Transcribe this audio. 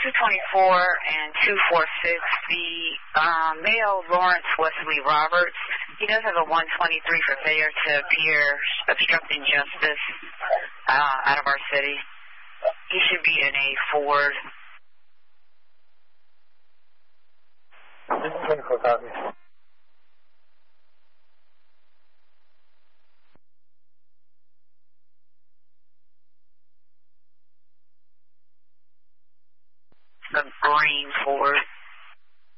224 and 246, the male Lawrence Wesley Roberts, he does have a 123 for failure to appear obstructing justice out of our city. He should be in a Ford. 24 copies. The green Ford.